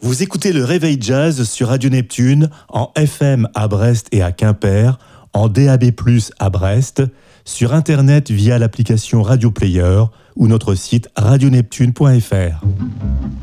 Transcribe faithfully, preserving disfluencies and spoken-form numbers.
Vous écoutez le Réveil Jazz sur Radio Neptune, en F M à Brest et à Quimper, en D A B plus, à Brest, sur Internet via l'application Radio Player ou notre site radio neptune point f r.